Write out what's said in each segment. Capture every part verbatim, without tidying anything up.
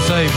Eve.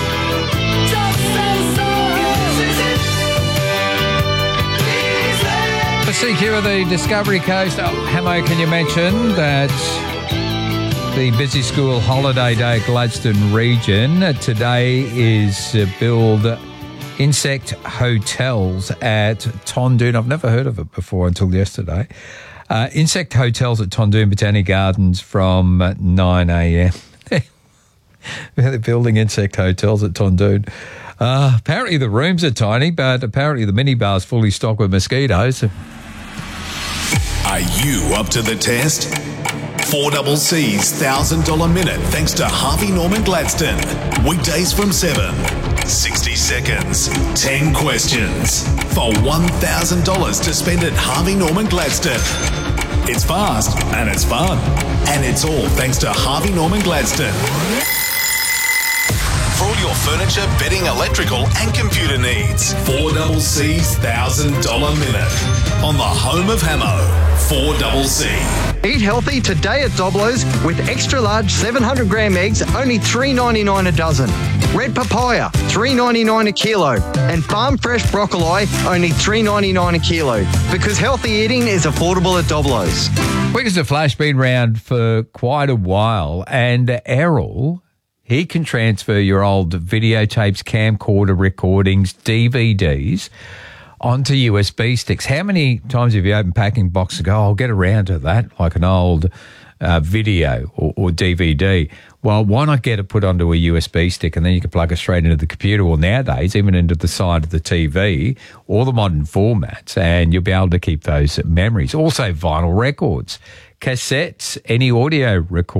For C Q of the Discovery Coast, oh, Hamo, can you mention that the busy school holiday day at Gladstone region today is uh, build insect hotels at Tondoon. I've never heard of it before until yesterday. Uh, insect hotels at Tondoon Botanic Gardens from nine a.m. They're building insect hotels at Tondoon. Uh, apparently the rooms are tiny, but apparently the minibar is fully stocked with mosquitoes. Are you up to the test? four C C's one thousand dollars minute thanks to Harvey Norman Gladstone. Weekdays from seven. sixty seconds. ten questions. For one thousand dollars to spend at Harvey Norman Gladstone. It's fast and it's fun. And it's all thanks to Harvey Norman Gladstone. For all your furniture, bedding, electrical and computer needs. four C C's one thousand dollars minute. On the home of Hamo. four C C. Eat healthy today at Doblo's with extra large seven hundred gram eggs, only three dollars ninety-nine a dozen. Red papaya, three dollars ninety-nine a kilo. And farm fresh broccoli, only three dollars ninety-nine a kilo. Because healthy eating is affordable at Doblo's. Quick as a Flash been around for quite a while, and Errol, he can transfer your old videotapes, camcorder recordings, D V Ds onto U S B sticks. How many times have you opened packing box and go, oh, I'll get around to that, like an old uh, video or, or D V D? Well, why not get it put onto a U S B stick and then you can plug it straight into the computer, or nowadays even into the side of the T V, or the modern formats, and you'll be able to keep those memories. Also vinyl records, cassettes, any audio record.